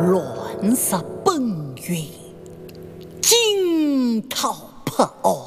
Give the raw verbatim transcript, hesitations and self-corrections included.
乱杀本源，惊涛拍岸。